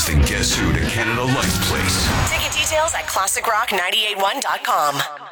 is the Guess Who to Canada Life Place. Ticket details at ClassicRock981.com.